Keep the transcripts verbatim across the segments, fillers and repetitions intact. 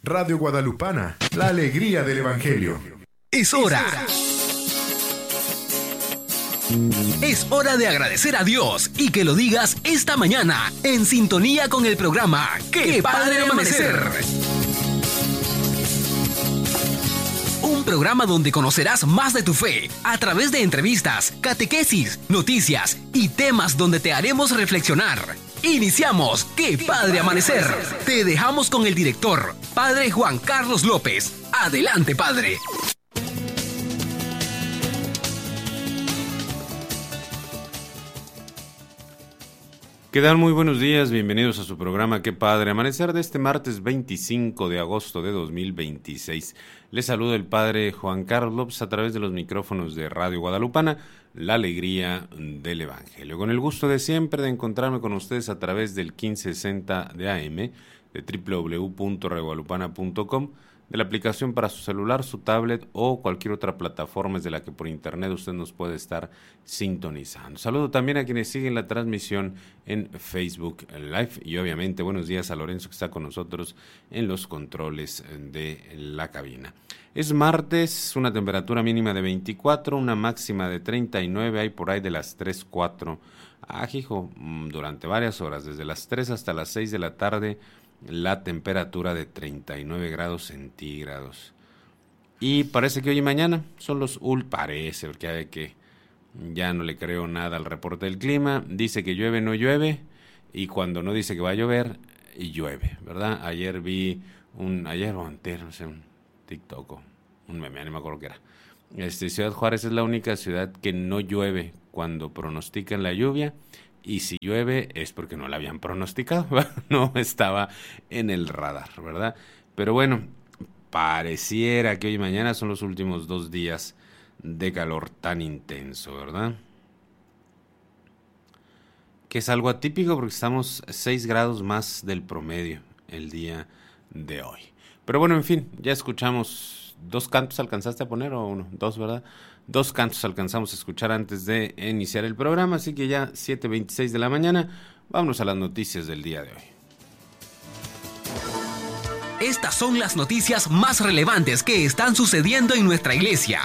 Radio Guadalupana, la alegría del Evangelio. Es hora. Es hora de agradecer a Dios y que lo digas esta mañana en sintonía con el programa ¡Qué Padre Amanecer! Un programa donde conocerás más de tu fe a través de entrevistas, catequesis, noticias y temas donde te haremos reflexionar. Iniciamos ¡Qué Padre Amanecer! Te dejamos con el director, Padre Juan Carlos López. Adelante, Padre. ¿Qué tal? Muy buenos días, bienvenidos a su programa Qué Padre Amanecer de este martes veinticinco de agosto de dos mil veintiséis. Les saluda el Padre Juan Carlos López a través de los micrófonos de Radio Guadalupana, la alegría del Evangelio. Con el gusto de siempre de encontrarme con ustedes a través del quince sesenta de A M, de doble u doble u doble u punto radio guadalupana punto com, de la aplicación para su celular, su tablet o cualquier otra plataforma desde la que por internet usted nos puede estar sintonizando. Saludo también a quienes siguen la transmisión en Facebook Live y obviamente buenos días a Lorenzo que está con nosotros en los controles de la cabina. Es martes, una temperatura mínima de veinticuatro, una máxima de treinta y nueve, hay por ahí de las tres, cuatro. Ah, hijo, durante varias horas, desde las tres hasta las seis de la tarde, la temperatura de treinta y nueve grados centígrados. Y parece que hoy y mañana son los ul... Parece, porque hay que... Ya no le creo nada al reporte del clima. Dice que llueve, no llueve. Y cuando no dice que va a llover, y llueve, ¿verdad? Ayer vi un... Ayer o antes, no sé, un TikTok o un meme, no me acuerdo qué era. Este, Ciudad Juárez es la única ciudad que no llueve cuando pronostican la lluvia. Y si llueve es porque no la habían pronosticado, no estaba en el radar, ¿verdad? Pero bueno, pareciera que hoy y mañana son los últimos dos días de calor tan intenso, ¿verdad? Que es algo atípico porque estamos seis grados más del promedio el día de hoy. Pero bueno, en fin, ya escuchamos dos cantos, ¿alcanzaste a poner o uno? Dos, ¿verdad? Dos cantos alcanzamos a escuchar antes de iniciar el programa, así que ya siete veintiséis de la mañana, vámonos a las noticias del día de hoy. Estas son las noticias más relevantes que están sucediendo en nuestra iglesia.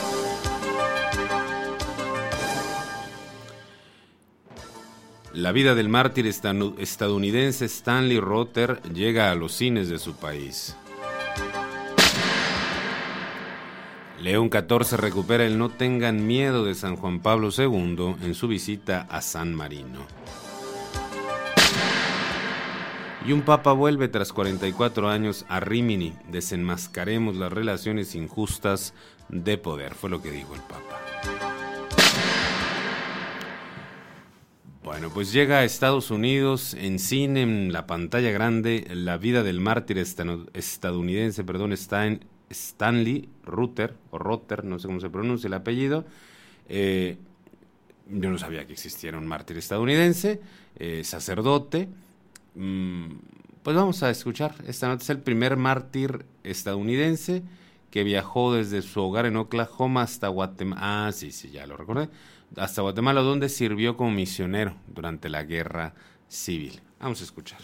La vida del mártir estadounidense Stanley Rother llega a los cines de su país. León catorce recupera el No tengan miedo de San Juan Pablo segundo en su visita a San Marino. Y un papa vuelve tras cuarenta y cuatro años a Rímini. Desenmascaremos las relaciones injustas de poder, fue lo que dijo el papa. Bueno, pues llega a Estados Unidos en cine, en la pantalla grande, La vida del mártir estadounidense, perdón, está en Stanley Ruther, o Rother, no sé cómo se pronuncia el apellido. Eh, yo no sabía que existiera un mártir estadounidense, eh, sacerdote. Mm, pues vamos a escuchar esta nota. Es el primer mártir estadounidense que viajó desde su hogar en Oklahoma hasta Guatemala. Ah, sí, sí, ya lo recordé. Hasta Guatemala, donde sirvió como misionero durante la guerra civil. Vamos a escuchar.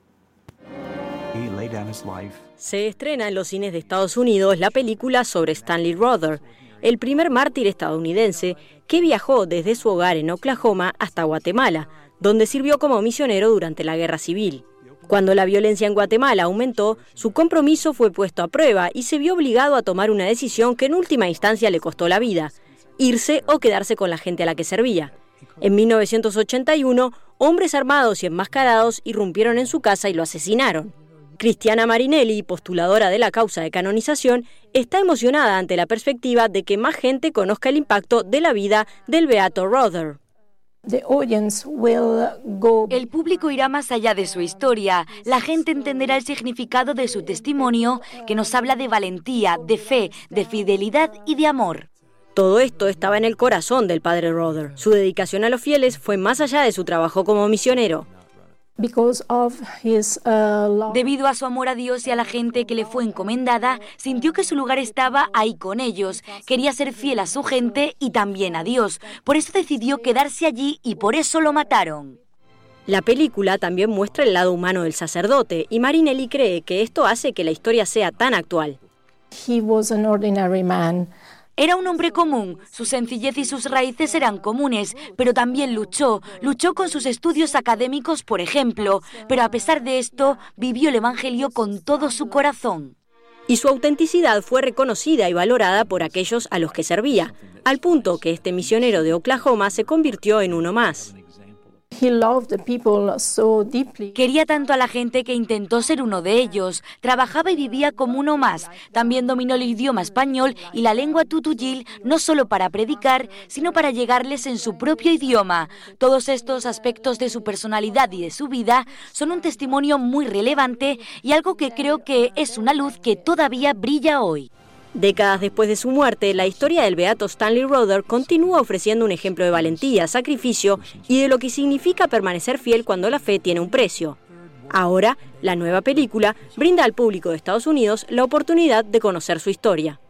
Se estrena en los cines de Estados Unidos la película sobre Stanley Rother, el primer mártir estadounidense que viajó desde su hogar en Oklahoma hasta Guatemala, donde sirvió como misionero durante la guerra civil. Cuando la violencia en Guatemala aumentó, su compromiso fue puesto a prueba y se vio obligado a tomar una decisión que en última instancia le costó la vida: irse o quedarse con la gente a la que servía. En mil novecientos ochenta y uno, hombres armados y enmascarados irrumpieron en su casa y lo asesinaron. Cristiana Marinelli, postuladora de la causa de canonización, está emocionada ante la perspectiva de que más gente conozca el impacto de la vida del beato Rother. El público irá más allá de su historia. La gente entenderá el significado de su testimonio, que nos habla de valentía, de fe, de fidelidad y de amor. Todo esto estaba en el corazón del padre Rother. Su dedicación a los fieles fue más allá de su trabajo como misionero. Debido a su amor a Dios y a la gente que le fue encomendada, sintió que su lugar estaba ahí con ellos. Quería ser fiel a su gente y también a Dios. Por eso decidió quedarse allí y por eso lo mataron. La película también muestra el lado humano del sacerdote y Marinelli cree que esto hace que la historia sea tan actual. He was an ordinary man. Era un hombre común, su sencillez y sus raíces eran comunes, pero también luchó, luchó con sus estudios académicos, por ejemplo, pero a pesar de esto, vivió el Evangelio con todo su corazón. Y su autenticidad fue reconocida y valorada por aquellos a los que servía, al punto que este misionero de Oklahoma se convirtió en uno más. He loved the people so deeply. Quería tanto a la gente que intentó ser uno de ellos. Trabajaba y vivía como uno más. También dominó el idioma español y la lengua tutuyil, no solo para predicar, sino para llegarles en su propio idioma. Todos estos aspectos de su personalidad y de su vida son un testimonio muy relevante y algo que creo que es una luz que todavía brilla hoy. Décadas después de su muerte, la historia del beato Stanley Rother continúa ofreciendo un ejemplo de valentía, sacrificio y de lo que significa permanecer fiel cuando la fe tiene un precio. Ahora, la nueva película brinda al público de Estados Unidos la oportunidad de conocer su historia.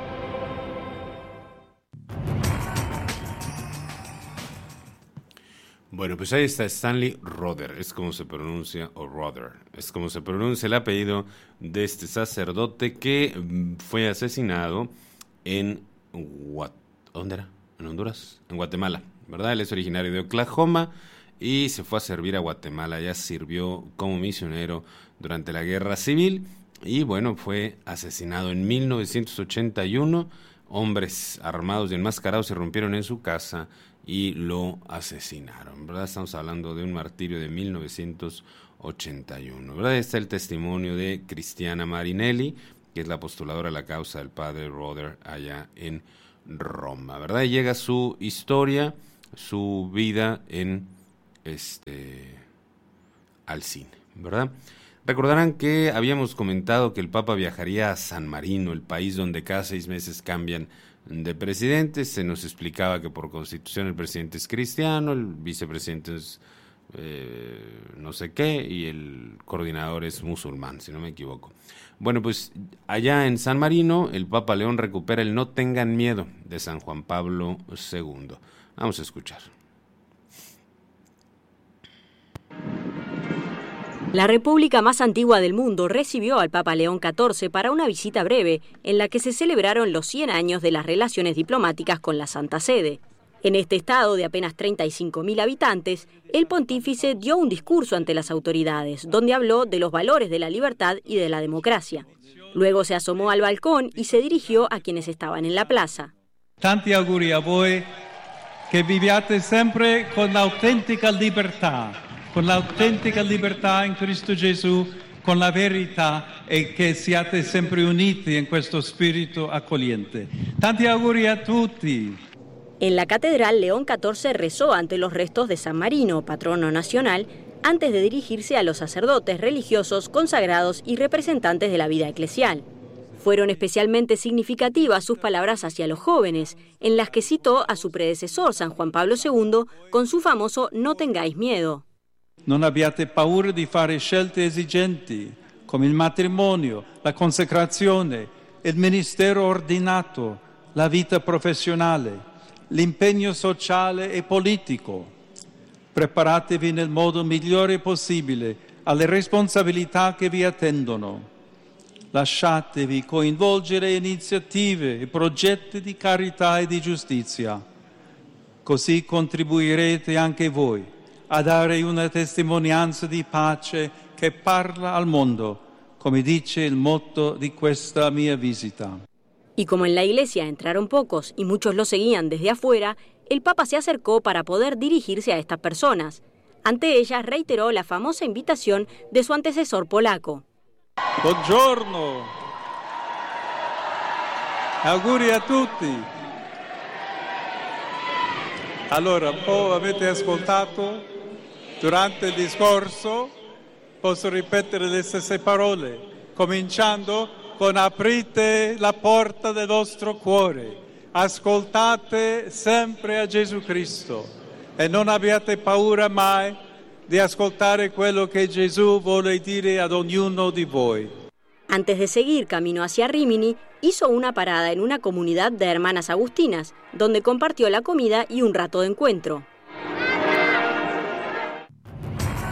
Bueno, pues ahí está Stanley Rother, es como se pronuncia, o Rother, es como se pronuncia el apellido de este sacerdote que fue asesinado en, Guat- ¿dónde era? ¿En Honduras? En Guatemala, ¿verdad? Él es originario de Oklahoma y se fue a servir a Guatemala, ya sirvió como misionero durante la Guerra Civil y bueno, fue asesinado en mil novecientos ochenta y uno, hombres armados y enmascarados se rompieron en su casa y lo asesinaron, ¿verdad? Estamos hablando de un martirio de mil novecientos ochenta y uno, ¿verdad? Está el testimonio de Cristiana Marinelli, que es la postuladora a la causa del padre Rother allá en Roma, ¿verdad? Y llega su historia, su vida en este al cine, ¿verdad? Recordarán que habíamos comentado que el Papa viajaría a San Marino, el país donde cada seis meses cambian de presidente. Se nos explicaba que por constitución el presidente es cristiano, el vicepresidente es eh, no sé qué y el coordinador es musulmán, si no me equivoco. Bueno, pues allá en San Marino el Papa León recupera el No tengan miedo de San Juan Pablo segundo. Vamos a escuchar. La república más antigua del mundo recibió al Papa León catorce para una visita breve en la que se celebraron los cien años de las relaciones diplomáticas con la Santa Sede. En este estado de apenas treinta y cinco mil habitantes, el pontífice dio un discurso ante las autoridades, donde habló de los valores de la libertad y de la democracia. Luego se asomó al balcón y se dirigió a quienes estaban en la plaza. Tanti auguri a voi, che viviate sempre con l'autentica libertà, con l'autentica libertà in Cristo Gesù, con la verità e che siate sempre uniti in questo spirito accogliente. Tanti auguri a tutti. En la catedral, León catorce rezó ante los restos de San Marino, patrono nacional, antes de dirigirse a los sacerdotes religiosos, consagrados y representantes de la vida eclesial. Fueron especialmente significativas sus palabras hacia los jóvenes, en las que citó a su predecesor, San Juan Pablo segundo, con su famoso «No tengáis miedo». Non abbiate paura di fare scelte esigenti, come il matrimonio, la consacrazione, il ministero ordinato, la vita professionale, l'impegno sociale e politico. Preparatevi nel modo migliore possibile alle responsabilità che vi attendono. Lasciatevi coinvolgere in iniziative e progetti di carità e di giustizia. Così contribuirete anche voi a dare una testimonianza di pace che parla al mondo, come dice il motto di questa mia visita. Y como en la iglesia entraron pocos y muchos lo seguían desde afuera, el Papa se acercó para poder dirigirse a estas personas. Ante ellas reiteró la famosa invitación de su antecesor polaco. Buongiorno! Auguri a tutti! Allora, un po' avete ascoltato durante il discorso, posso ripetere le stesse parole, cominciando con aprite la porta del vostro cuore, ascoltate sempre a Gesù Cristo e non abbiate paura mai di ascoltare quello che Gesù vuole dire ad ognuno di voi. Antes de seguir camino hacia Rímini, hizo una parada en una comunidad de hermanas agustinas, donde compartió la comida y un rato de encuentro.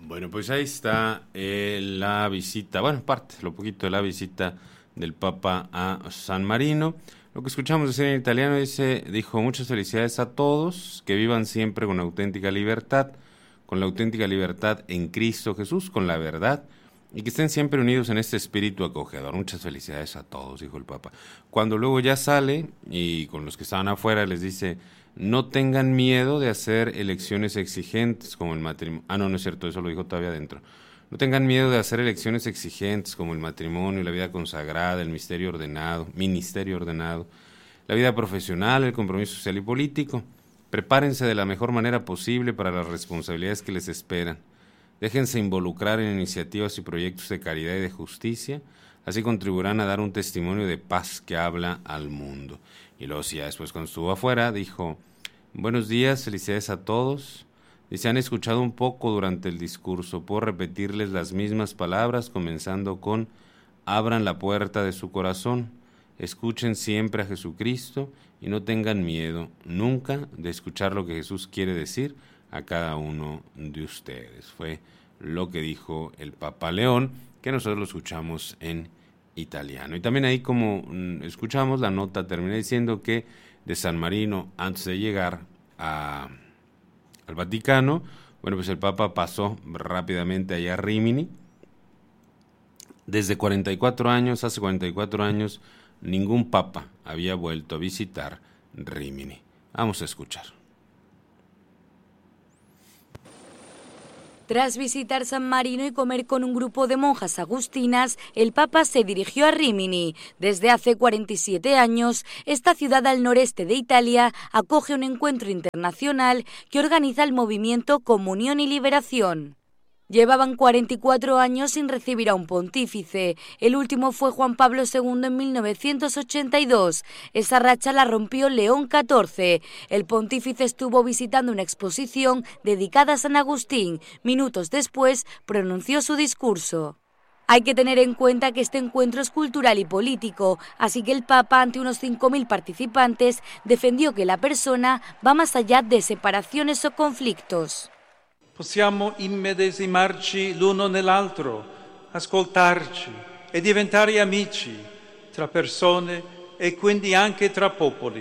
Bueno, pues ahí está eh, la visita, bueno, parte, lo poquito de la visita del Papa a San Marino. Lo que escuchamos decir en italiano dice, dijo, muchas felicidades a todos, que vivan siempre con auténtica libertad, con la auténtica libertad en Cristo Jesús, con la verdad, y que estén siempre unidos en este espíritu acogedor. Muchas felicidades a todos, dijo el Papa. Cuando luego ya sale, y con los que estaban afuera les dice, no tengan miedo de hacer elecciones exigentes como el matrimonio. Ah, no, no es cierto, eso lo dijo todavía adentro. No tengan miedo de hacer elecciones exigentes como el matrimonio, la vida consagrada, el misterio ordenado, ministerio ordenado, la vida profesional, el compromiso social y político. Prepárense de la mejor manera posible para las responsabilidades que les esperan. Déjense involucrar en iniciativas y proyectos de caridad y de justicia, así contribuirán a dar un testimonio de paz que habla al mundo. Y luego, ya después, cuando estuvo afuera, dijo, buenos días, felicidades a todos. Dice, han escuchado un poco durante el discurso, puedo repetirles las mismas palabras, comenzando con, abran la puerta de su corazón, escuchen siempre a Jesucristo y no tengan miedo nunca de escuchar lo que Jesús quiere decir a cada uno de ustedes. Fue lo que dijo el Papa León, que nosotros lo escuchamos en italiano. Y también ahí, como mm, escuchamos, la nota termina diciendo que de San Marino, antes de llegar a, al Vaticano, bueno, pues el Papa pasó rápidamente allá a Rímini. Desde cuarenta y cuatro años, hace cuarenta y cuatro años, ningún Papa había vuelto a visitar Rímini. Vamos a escuchar. Tras visitar San Marino y comer con un grupo de monjas agustinas, el Papa se dirigió a Rímini. Desde hace cuarenta y siete años, esta ciudad al noreste de Italia acoge un encuentro internacional que organiza el movimiento Comunión y Liberación. Llevaban cuarenta y cuatro años sin recibir a un pontífice. El último fue Juan Pablo segundo en mil novecientos ochenta y dos. Esa racha la rompió León catorce. El pontífice estuvo visitando una exposición dedicada a San Agustín. Minutos después pronunció su discurso. Hay que tener en cuenta que este encuentro es cultural y político, así que el Papa, ante unos cinco mil participantes, defendió que la persona va más allá de separaciones o conflictos. Possiamo immedesimarci l'uno nell'altro, ascoltarci e diventare amici tra persone e quindi anche tra popoli.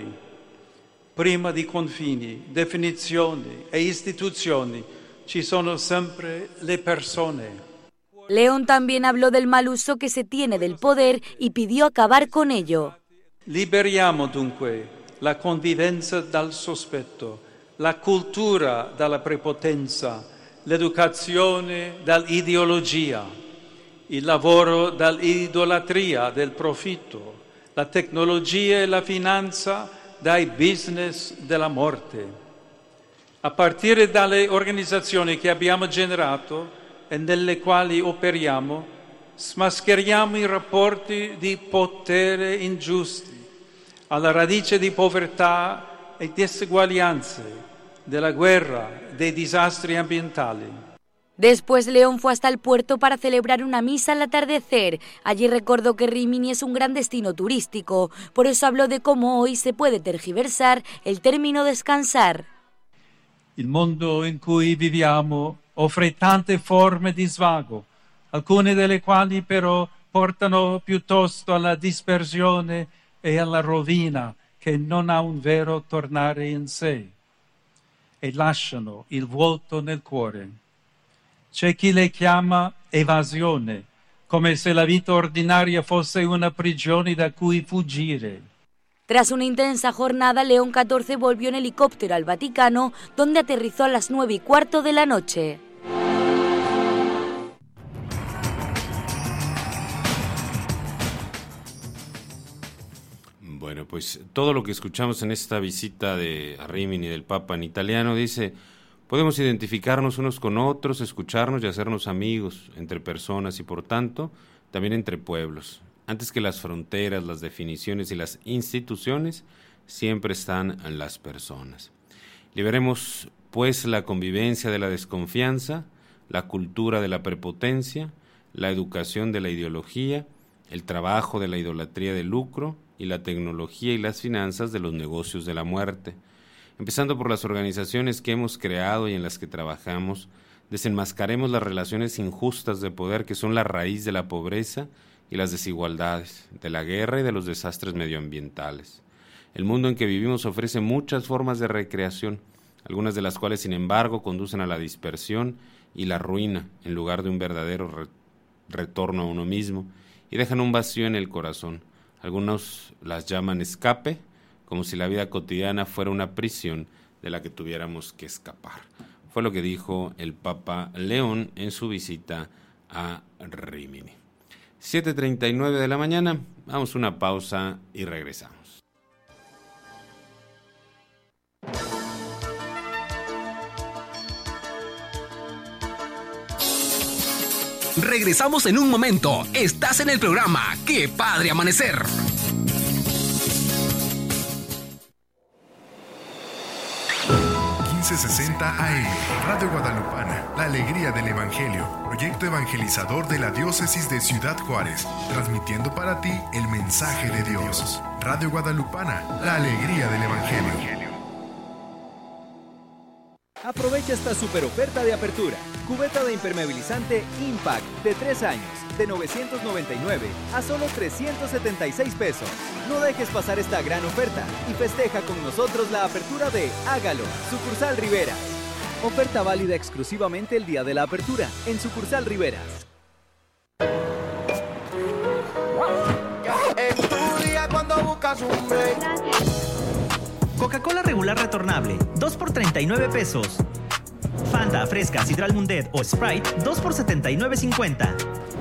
Prima di confini, definizioni e istituzioni ci sono sempre le persone. León también habló del mal uso que se tiene del poder y pidió acabar con ello. Liberiamo dunque la convivenza dal sospetto, la cultura dalla prepotenza, l'educazione dall'ideologia, il lavoro dall'idolatria del profitto, la tecnologia e la finanza dai business della morte. A partire dalle organizzazioni che abbiamo generato e nelle quali operiamo, smascheriamo i rapporti di potere ingiusti, alla radice di povertà e diseguaglianze, de la guerra, de desastres ambientales. Después León fue hasta el puerto para celebrar una misa al atardecer. Allí recordó que Rímini es un gran destino turístico, por eso habló de cómo hoy se puede tergiversar el término descansar. Il mondo in cui viviamo offre tante forme di svago, alcune delle quali però portano piuttosto alla dispersione e alla rovina, che non ha un vero tornare in sé, e lasciano il vuoto nel cuore. C'è chi le chiama evasione, come se la vita ordinaria fosse una prigione da cui fuggire. Tras una intensa jornada, León catorce volvió en helicóptero al Vaticano, donde aterrizó a las nueve y cuarto de la noche. Bueno, pues todo lo que escuchamos en esta visita de Rímini del Papa en italiano dice, podemos identificarnos unos con otros, escucharnos y hacernos amigos entre personas y por tanto también entre pueblos. Antes que las fronteras, las definiciones y las instituciones, siempre están las personas. Liberemos pues la convivencia de la desconfianza, la cultura de la prepotencia, la educación de la ideología, el trabajo de la idolatría del lucro y la tecnología y las finanzas de los negocios de la muerte. Empezando por las organizaciones que hemos creado y en las que trabajamos, Desenmascaremos las relaciones injustas de poder que son la raíz de la pobreza y las desigualdades, de la guerra y de los desastres medioambientales. El mundo en que vivimos ofrece muchas formas de recreación, algunas de las cuales, sin embargo, conducen a la dispersión y la ruina en lugar de un verdadero re- retorno a uno mismo y dejan un vacío en el corazón. Algunos las llaman escape, como si la vida cotidiana fuera una prisión de la que tuviéramos que escapar. Fue lo que dijo el Papa León en su visita a Rímini. siete treinta y nueve de la mañana, vamos a una pausa y regresamos. Regresamos en un momento. Estás en el programa ¡Qué padre amanecer! quince sesenta A M, Radio Guadalupana, la alegría del Evangelio, proyecto evangelizador de la diócesis de Ciudad Juárez, transmitiendo para ti el mensaje de Dios. Radio Guadalupana, la alegría del Evangelio. Aprovecha esta super oferta de apertura. Cubeta de impermeabilizante Impact de tres años, de novecientos noventa y nueve a solo trescientos setenta y seis pesos. No dejes pasar esta gran oferta y festeja con nosotros la apertura de Hágalo, Sucursal Riveras. Oferta válida exclusivamente el día de la apertura en Sucursal Riveras. En tu día cuando buscas un break. Coca-Cola regular retornable, dos por treinta y nueve pesos. Fanta, Fresca, Sidral Mundet o Sprite, dos por setenta y nueve cincuenta.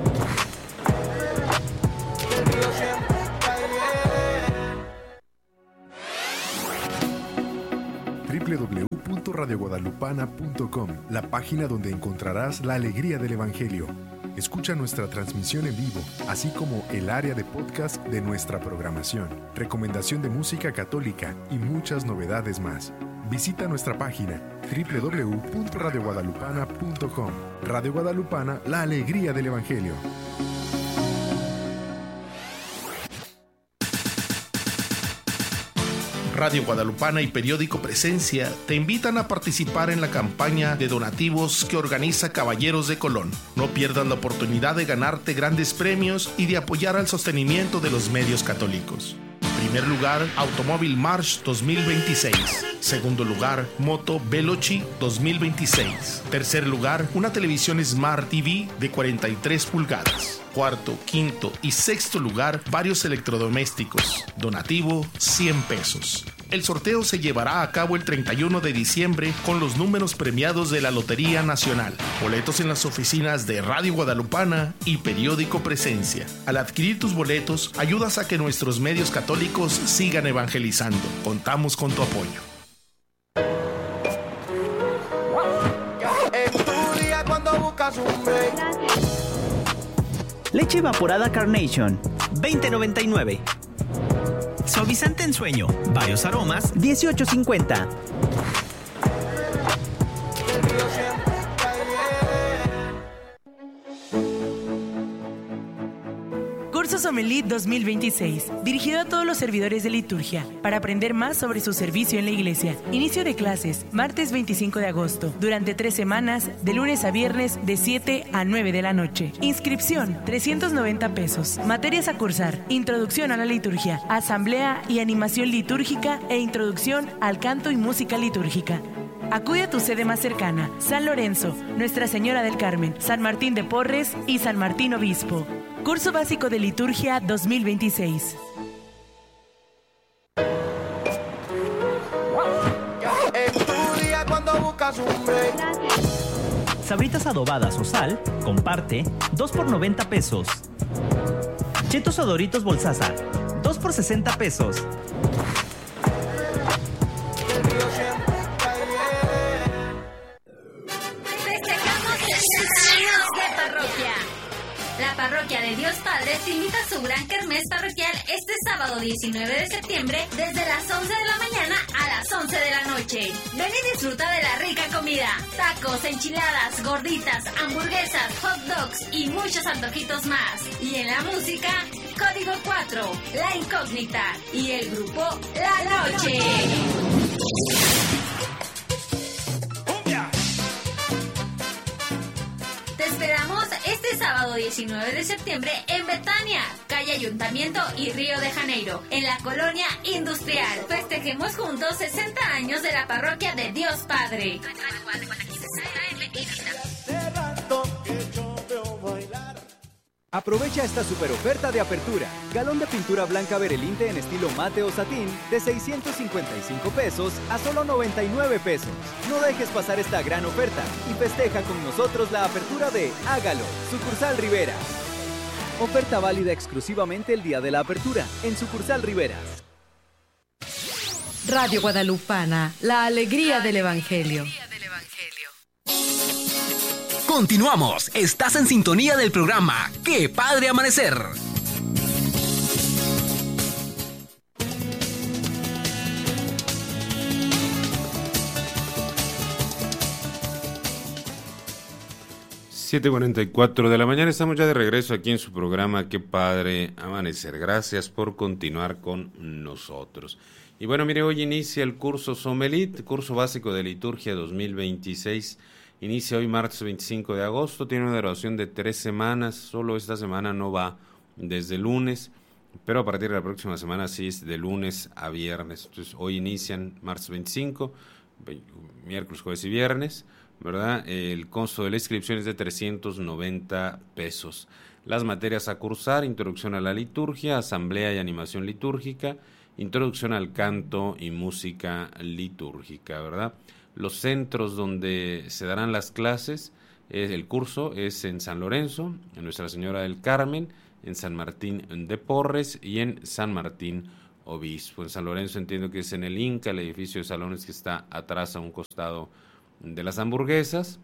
doble u doble u doble u punto radio guadalupana punto com, la página donde encontrarás la alegría del Evangelio. Escucha nuestra transmisión en vivo, así como el área de podcast de nuestra programación, recomendación de música católica y muchas novedades más. Visita nuestra página doble u doble u doble u punto radio guadalupana punto com. Radio Guadalupana, la alegría del Evangelio. Radio Guadalupana y Periódico Presencia te invitan a participar en la campaña de donativos que organiza Caballeros de Colón. No pierdas la oportunidad de ganarte grandes premios y de apoyar al sostenimiento de los medios católicos. Primer lugar, Automóvil March dos mil veintiséis. Segundo lugar, Moto Veloci dos mil veintiséis. Tercer lugar, una televisión Smart T V de cuarenta y tres pulgadas. Cuarto, quinto y sexto lugar, varios electrodomésticos. Donativo, cien pesos. El sorteo se llevará a cabo el treinta y uno de diciembre con los números premiados de la Lotería Nacional. Boletos en las oficinas de Radio Guadalupana y Periódico Presencia. Al adquirir tus boletos, ayudas a que nuestros medios católicos sigan evangelizando. Contamos con tu apoyo. En tu día cuando buscas un break. Leche evaporada Carnation, veinte noventa y nueve. Suavizante en sueño, varios aromas, dieciocho cincuenta. Curso Sommelier dos mil veintiséis, dirigido a todos los servidores de liturgia, para aprender más sobre su servicio en la iglesia. Inicio de clases, martes veinticinco de agosto, durante tres semanas, de lunes a viernes, de siete a nueve de la noche. Inscripción, trescientos noventa pesos. Materias a cursar, introducción a la liturgia, asamblea y animación litúrgica e introducción al canto y música litúrgica. Acude a tu sede más cercana, San Lorenzo, Nuestra Señora del Carmen, San Martín de Porres y San Martín Obispo. Curso Básico de Liturgia dos mil veintiséis. En tu día cuando buscas un break. Sabritas adobadas o sal, comparte, dos por noventa pesos. Chetos o Doritos Bolsaza, dos por sesenta pesos. La Parroquia de Dios Padre te invita a su gran kermés parroquial este sábado diecinueve de septiembre desde las once de la mañana a las once de la noche. Ven y disfruta de la rica comida, tacos, enchiladas, gorditas, hamburguesas, hot dogs y muchos antojitos más. Y en la música, Código cuatro, La Incógnita y el grupo La Noche. Te esperamos este sábado diecinueve de septiembre en Betania, calle Ayuntamiento y Río de Janeiro, en la colonia industrial. Festejemos juntos sesenta años de la parroquia de Dios Padre. Aprovecha esta super oferta de apertura. Galón de pintura blanca Berelinte en estilo mate o satín de seiscientos cincuenta y cinco pesos a solo noventa y nueve pesos. No dejes pasar esta gran oferta y festeja con nosotros la apertura de Hágalo, sucursal Rivera. Oferta válida exclusivamente el día de la apertura en sucursal Riveras. Radio Guadalupana, la alegría del Evangelio. Continuamos, estás en sintonía del programa ¡Qué Padre Amanecer! siete cuarenta y cuatro de la mañana, estamos ya de regreso aquí en su programa ¡Qué Padre Amanecer! Gracias por continuar con nosotros. Y bueno, mire, hoy inicia el curso Somelit, curso básico de liturgia dos mil veintiséis. Inicia hoy martes veinticinco de agosto, tiene una duración de tres semanas, solo esta semana no va desde lunes, pero a partir de la próxima semana sí es de lunes a viernes. Entonces hoy inician martes veinticinco, miércoles, jueves y viernes, ¿verdad? El costo de la inscripción es de trescientos noventa pesos. Las materias a cursar: introducción a la liturgia, asamblea y animación litúrgica, introducción al canto y música litúrgica, ¿verdad? Los centros donde se darán las clases, eh, el curso es en San Lorenzo, en Nuestra Señora del Carmen, en San Martín de Porres y en San Martín Obispo. En San Lorenzo entiendo que es en el Inca, el edificio de salones que está atrás a un costado de las hamburguesas,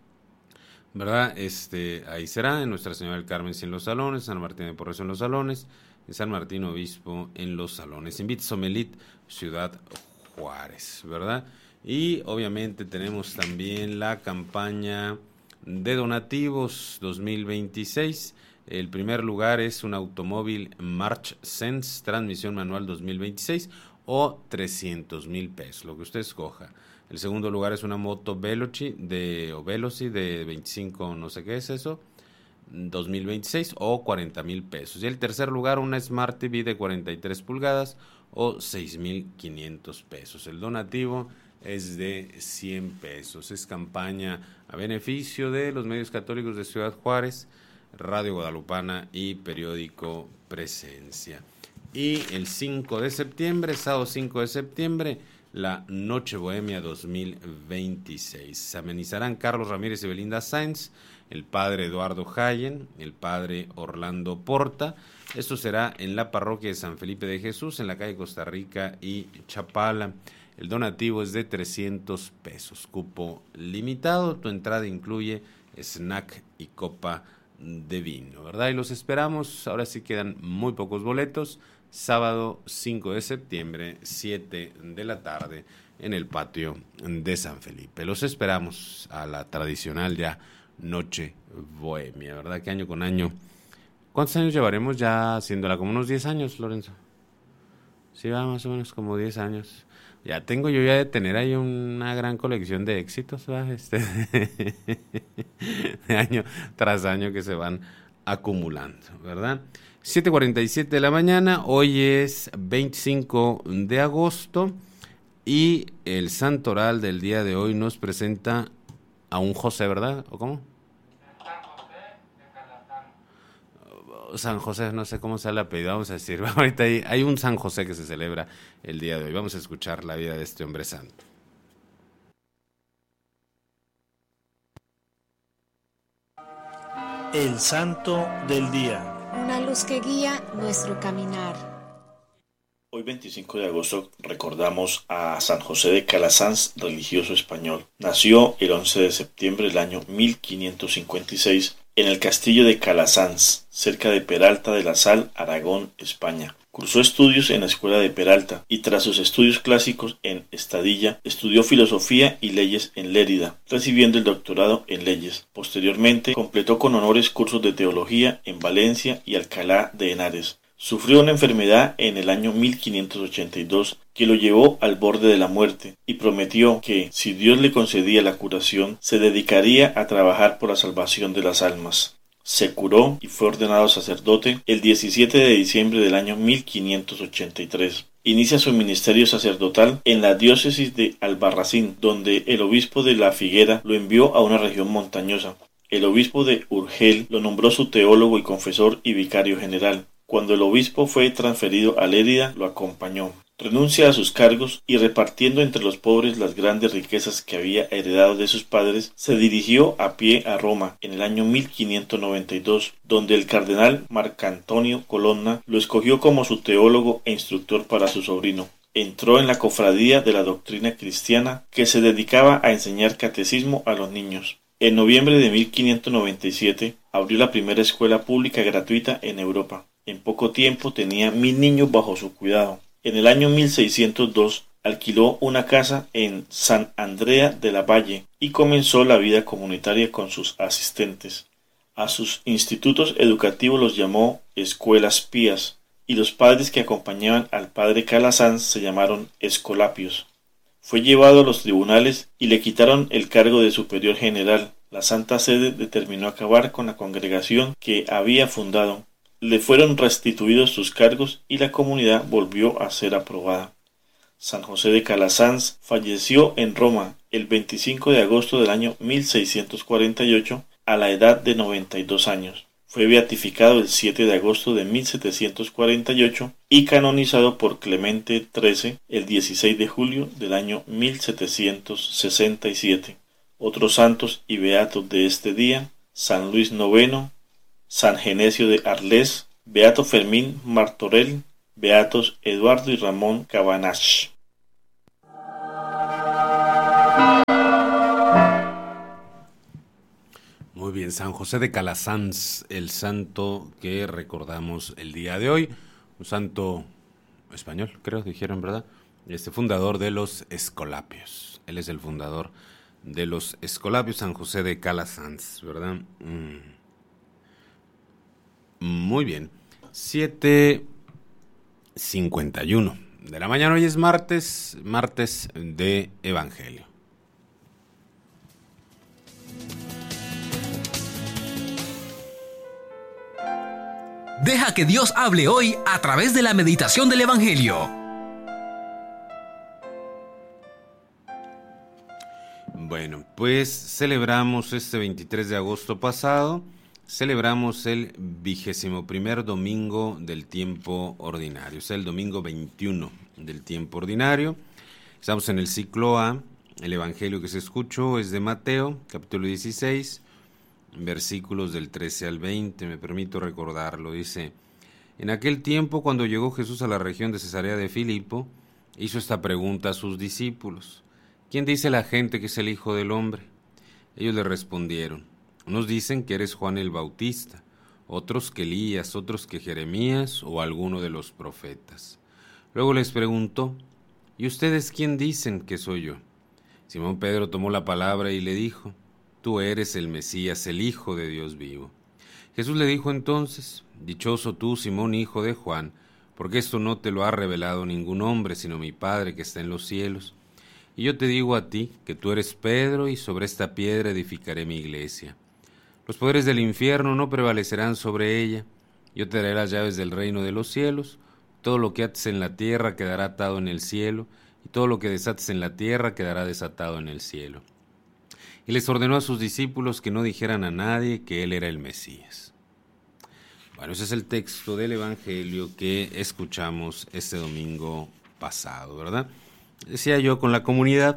¿verdad? Este, ahí será, en Nuestra Señora del Carmen en los salones, San Martín de Porres en los salones, en San Martín Obispo en los salones. Invita Somelit, Ciudad Juárez, ¿verdad? Y obviamente tenemos también la campaña de donativos dos mil veintiséis. El primer lugar es un automóvil March Sense, transmisión manual dos mil veintiséis, o trescientos mil pesos, lo que usted escoja. El segundo lugar es una moto Veloci de, o Veloci de veinticinco, no sé qué es eso, dos mil veintiséis, o cuarenta mil pesos. Y el tercer lugar, una Smart T V de cuarenta y tres pulgadas, o seis mil quinientos pesos. El donativo es de cien pesos. Es campaña a beneficio de los medios católicos de Ciudad Juárez, Radio Guadalupana y Periódico Presencia. Y el cinco de septiembre, sábado cinco de septiembre, la Noche Bohemia dos mil veintiséis. Se amenizarán Carlos Ramírez y Belinda Sáenz, el padre Eduardo Hayen, el padre Orlando Porta. Esto será en la parroquia de San Felipe de Jesús, en la calle Costa Rica y Chapala. El donativo es de trescientos pesos, cupo limitado. Tu entrada incluye snack y copa de vino, ¿verdad? Y los esperamos, ahora sí quedan muy pocos boletos. Sábado cinco de septiembre, siete de la tarde, en el patio de San Felipe. Los esperamos a la tradicional ya Noche Bohemia, ¿verdad? Que año con año. ¿Cuántos años llevaremos ya haciéndola? Como unos diez años, Lorenzo. Sí, va más o menos como diez años. Ya tengo yo ya de tener ahí una gran colección de éxitos, ¿verdad? Este, de año tras año que se van acumulando, ¿verdad? siete cuarenta y siete de la mañana, hoy es veinticinco de agosto y el santoral del día de hoy nos presenta a un José, ¿verdad? ¿O cómo? San José, no sé cómo sea el apellido, vamos a decir, ahorita hay, hay un San José que se celebra el día de hoy. Vamos a escuchar la vida de este hombre santo. El santo del día. Una luz que guía nuestro caminar. Hoy veinticinco de agosto recordamos a San José de Calasanz, religioso español. Nació el once de septiembre del año mil quinientos cincuenta y seis en el castillo de Calasanz, cerca de Peralta de la Sal, Aragón, España. Cursó estudios en la escuela de Peralta y tras sus estudios clásicos en Estadilla, estudió filosofía y leyes en Lérida, recibiendo el doctorado en leyes. Posteriormente, completó con honores cursos de teología en Valencia y Alcalá de Henares. Sufrió una enfermedad en el año mil quinientos ochenta y dos que lo llevó al borde de la muerte y prometió que, si Dios le concedía la curación, se dedicaría a trabajar por la salvación de las almas. Se curó y fue ordenado sacerdote el diecisiete de diciembre del año mil quinientos ochenta y tres. Inicia su ministerio sacerdotal en la diócesis de Albarracín, donde el obispo de La Figuera lo envió a una región montañosa. El obispo de Urgel lo nombró su teólogo y confesor y vicario general. Cuando el obispo fue transferido a Lérida, lo acompañó. Renuncia a sus cargos y, repartiendo entre los pobres las grandes riquezas que había heredado de sus padres, se dirigió a pie a Roma en el año mil quinientos noventa y dos, donde el cardenal Marcantonio Colonna lo escogió como su teólogo e instructor para su sobrino. Entró en la cofradía de la doctrina cristiana, que se dedicaba a enseñar catecismo a los niños. En noviembre de mil quinientos noventa y siete abrió la primera escuela pública gratuita en Europa. En poco tiempo tenía mil niños bajo su cuidado. En el año mil seiscientos dos alquiló una casa en San Andrea de la Valle y comenzó la vida comunitaria con sus asistentes. A sus institutos educativos los llamó escuelas pías, y los padres que acompañaban al padre Calasanz se llamaron escolapios. Fue llevado a los tribunales y le quitaron el cargo de superior general. La Santa Sede determinó acabar con la congregación que había fundado. Le fueron restituidos sus cargos y la comunidad volvió a ser aprobada. San José de Calasanz falleció en Roma el veinticinco de agosto del año mil seiscientos cuarenta y ocho a la edad de noventa y dos años. Fue beatificado el siete de agosto de mil setecientos cuarenta y ocho y canonizado por Clemente trece el dieciséis de julio del año mil setecientos sesenta y siete. Otros santos y beatos de este día: San Luis noveno, San Genesio de Arles, Beato Fermín Martorell, Beatos Eduardo y Ramón Cabanach. Muy bien, San José de Calasanz, el santo que recordamos el día de hoy, un santo español, creo, dijeron, ¿verdad? Este fundador de los Escolapios. Él es el fundador de los Escolapios, San José de Calasanz, ¿verdad? Mm. Muy bien, siete cincuenta y uno de la mañana. Hoy es martes, martes de Evangelio. Deja que Dios hable hoy a través de la meditación del Evangelio. Bueno, pues celebramos este veintitrés de agosto pasado, celebramos el vigésimo primer domingo del tiempo ordinario, o sea, el domingo veintiuno del tiempo ordinario. Estamos en el ciclo A. El Evangelio que se escuchó es de Mateo, capítulo dieciséis, versículos del trece al veinte, me permito recordarlo. Dice: en aquel tiempo, cuando llegó Jesús a la región de Cesarea de Filipo, hizo esta pregunta a sus discípulos: ¿quién dice la gente que es el Hijo del Hombre? Ellos le respondieron: unos dicen que eres Juan el Bautista, otros que Elías, otros que Jeremías o alguno de los profetas. Luego les preguntó: ¿y ustedes quién dicen que soy yo? Simón Pedro tomó la palabra y le dijo: tú eres el Mesías, el Hijo de Dios vivo. Jesús le dijo entonces: dichoso tú, Simón, hijo de Juan, porque esto no te lo ha revelado ningún hombre, sino mi Padre que está en los cielos. Y yo te digo a ti que tú eres Pedro, y sobre esta piedra edificaré mi iglesia. Los poderes del infierno no prevalecerán sobre ella. Yo te daré las llaves del reino de los cielos. Todo lo que ates en la tierra quedará atado en el cielo, y todo lo que desates en la tierra quedará desatado en el cielo. Y les ordenó a sus discípulos que no dijeran a nadie que él era el Mesías. Bueno, ese es el texto del Evangelio que escuchamos este domingo pasado, ¿verdad? Decía yo con la comunidad,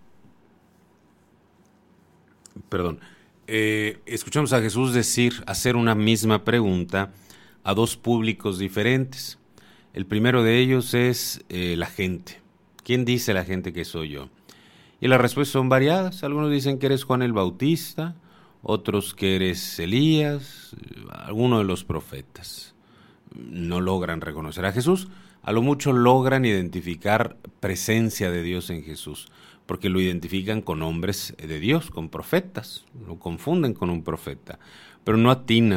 perdón, eh, escuchamos a Jesús decir, hacer una misma pregunta a dos públicos diferentes. El primero de ellos es eh, la gente. ¿Quién dice la gente que soy yo? Y las respuestas son variadas. Algunos dicen que eres Juan el Bautista, otros que eres Elías, alguno de los profetas. No logran reconocer a Jesús. A lo mucho logran identificar presencia de Dios en Jesús, porque lo identifican con hombres de Dios, con profetas. Lo confunden con un profeta, pero no atinan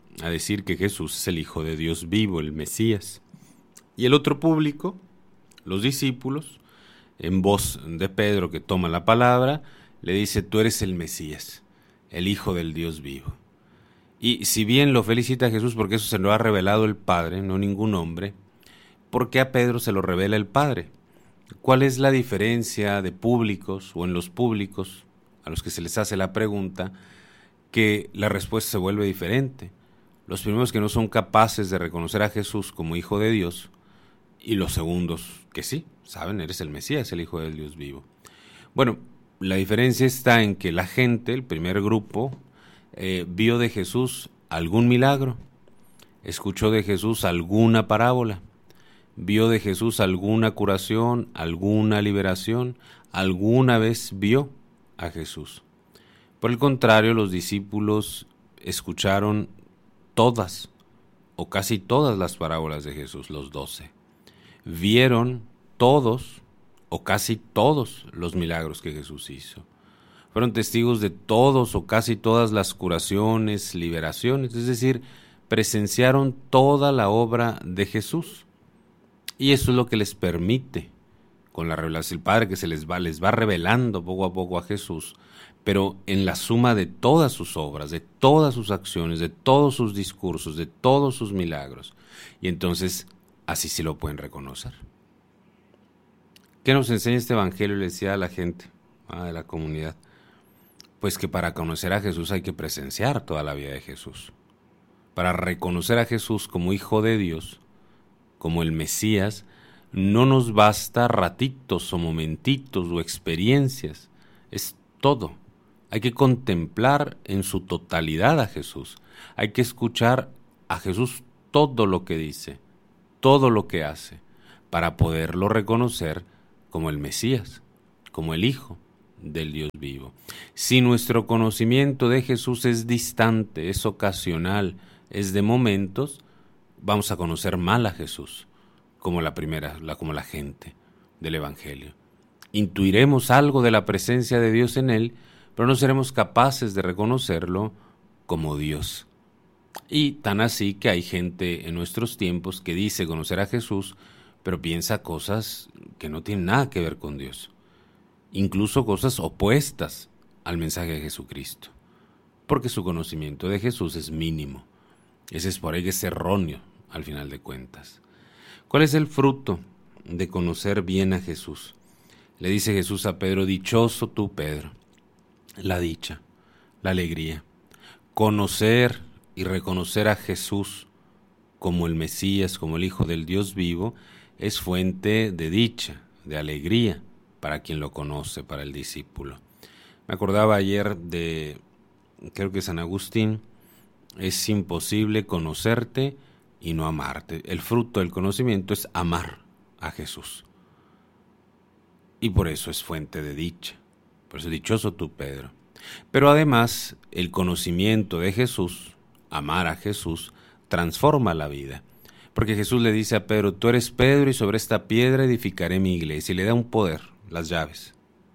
a decir que Jesús es el Hijo de Dios vivo, el Mesías. Y el otro público, los discípulos, en voz de Pedro que toma la palabra, le dice: tú eres el Mesías, el Hijo del Dios vivo. Y si bien lo felicita a Jesús porque eso se lo ha revelado el Padre, no ningún hombre, ¿por qué a Pedro se lo revela el Padre? ¿Cuál es la diferencia de públicos o en los públicos a los que se les hace la pregunta que la respuesta se vuelve diferente? Los primeros que no son capaces de reconocer a Jesús como Hijo de Dios, y los segundos que sí, saben, eres el Mesías, el Hijo del Dios vivo. Bueno, la diferencia está en que la gente, el primer grupo, eh, vio de Jesús algún milagro, escuchó de Jesús alguna parábola, vio de Jesús alguna curación, alguna liberación, alguna vez vio a Jesús. Por el contrario, los discípulos escucharon todas o casi todas las parábolas de Jesús, los doce. Vieron todos o casi todos los milagros que Jesús hizo. Fueron testigos de todos o casi todas las curaciones, liberaciones, es decir, presenciaron toda la obra de Jesús. Y eso es lo que les permite, con la revelación del Padre que se les va, les va revelando poco a poco a Jesús, pero en la suma de todas sus obras, de todas sus acciones, de todos sus discursos, de todos sus milagros. Y entonces así sí lo pueden reconocer. ¿Qué nos enseña este evangelio? Le decía a la gente, ah, de la comunidad, pues que para conocer a Jesús hay que presenciar toda la vida de Jesús. Para reconocer a Jesús como Hijo de Dios, como el Mesías, no nos basta ratitos o momentitos o experiencias, es todo. Hay que contemplar en su totalidad a Jesús, hay que escuchar a Jesús todo lo que dice, todo lo que hace, para poderlo reconocer como el Mesías, como el Hijo del Dios vivo. Si nuestro conocimiento de Jesús es distante, es ocasional, es de momentos, vamos a conocer mal a Jesús, como la primera, la, como la gente del Evangelio. Intuiremos algo de la presencia de Dios en él, pero no seremos capaces de reconocerlo como Dios. Y tan así que hay gente en nuestros tiempos que dice conocer a Jesús, pero piensa cosas que no tienen nada que ver con Dios, incluso cosas opuestas al mensaje de Jesucristo, porque su conocimiento de Jesús es mínimo. Ese es por ahí que es erróneo al final de cuentas. ¿Cuál es el fruto de conocer bien a Jesús? Le dice Jesús a Pedro: dichoso tú, Pedro. La dicha, la alegría, conocer y reconocer a Jesús como el Mesías, como el Hijo del Dios vivo, es fuente de dicha, de alegría para quien lo conoce, para el discípulo. Me acordaba ayer de, creo que San Agustín, es imposible conocerte y no amarte. El fruto del conocimiento es amar a Jesús. Y por eso es fuente de dicha. Por eso dichoso tú, Pedro. Pero además, el conocimiento de Jesús, amar a Jesús, transforma la vida. Porque Jesús le dice a Pedro: tú eres Pedro y sobre esta piedra edificaré mi iglesia. Y le da un poder, las llaves.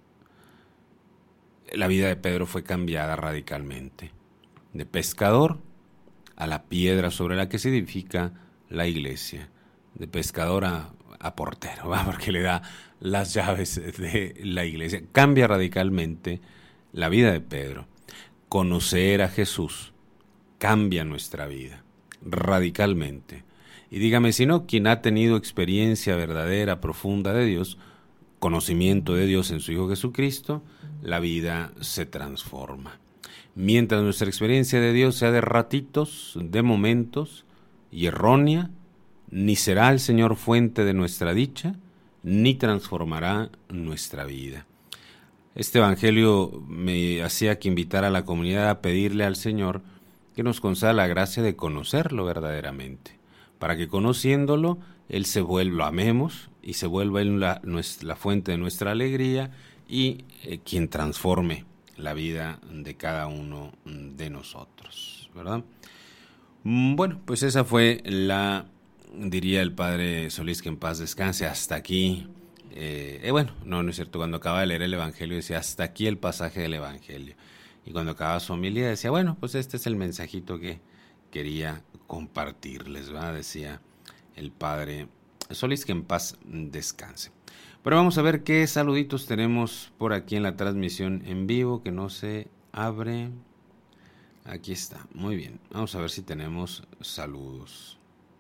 La vida de Pedro fue cambiada radicalmente. De pescador a la piedra sobre la que se edifica la iglesia. De pescador a, a portero, ¿va? Porque le da las llaves de la iglesia. Cambia radicalmente la vida de Pedro. Conocer a Jesús cambia nuestra vida radicalmente. Y dígame si no, quien ha tenido experiencia verdadera, profunda de Dios, conocimiento de Dios en su Hijo Jesucristo, la vida se transforma. Mientras nuestra experiencia de Dios sea de ratitos, de momentos y errónea, ni será el Señor fuente de nuestra dicha, ni transformará nuestra vida. Este evangelio me hacía que invitar a la comunidad a pedirle al Señor que nos conceda la gracia de conocerlo verdaderamente, para que conociéndolo, Él se vuelva, lo amemos y se vuelva Él la, nuestra, la fuente de nuestra alegría y eh, quien transforme la vida de cada uno de nosotros, ¿verdad? Bueno, pues esa fue la, diría el padre Solís, que en paz descanse, hasta aquí. Eh, eh, bueno, no, no es cierto, cuando acaba de leer el Evangelio decía, hasta aquí el pasaje del Evangelio. Y cuando acababa su homilía decía, bueno, pues este es el mensajito que, quería compartirles, ¿verdad? Decía el padre Solís, que en paz descanse. Pero vamos a ver qué saluditos tenemos por aquí en la transmisión en vivo, que no se abre. Aquí está, muy bien. Vamos a ver si tenemos saludos.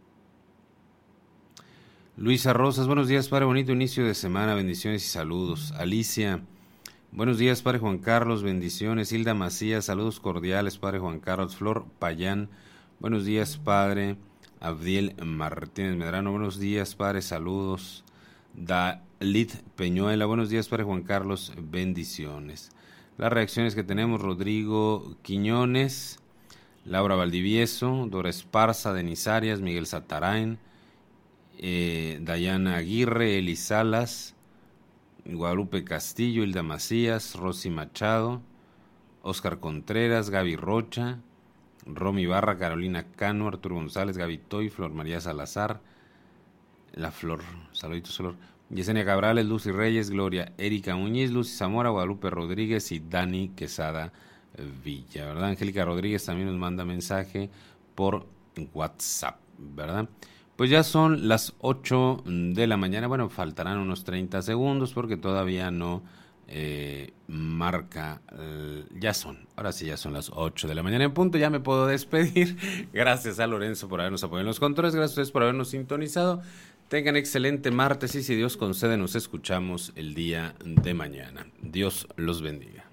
Luisa Rosas, buenos días, padre, bonito inicio de semana, bendiciones y saludos. Alicia, buenos días, padre Juan Carlos, bendiciones. Hilda Macías, saludos cordiales, padre Juan Carlos. Flor Payán, buenos días, padre. Abdiel Martínez Medrano, buenos días, padre, saludos. Dalit Peñuela, buenos días, padre Juan Carlos, bendiciones. Las reacciones que tenemos: Rodrigo Quiñones, Laura Valdivieso, Dora Esparza, Denis Arias, Miguel Satarain, eh, Dayana Aguirre, Eli Salas, Guadalupe Castillo, Hilda Macías, Rosy Machado, Oscar Contreras, Gaby Rocha, Romy Barra, Carolina Cano, Arturo González, Gaby Toy, Flor María Salazar, La Flor, saluditos Flor, Yesenia Cabrales, Lucy Reyes, Gloria Erika Muñiz, Lucy Zamora, Guadalupe Rodríguez y Dani Quesada Villa, ¿verdad? Angélica Rodríguez también nos manda mensaje por WhatsApp, ¿verdad? Pues ya son las ocho de la mañana, bueno, faltarán unos treinta segundos porque todavía no eh, marca, eh, ya son, ahora sí ya son las ocho de la mañana en punto, ya me puedo despedir. Gracias a Lorenzo por habernos apoyado en los controles, gracias a ustedes por habernos sintonizado. Tengan excelente martes y si Dios concede nos escuchamos el día de mañana. Dios los bendiga.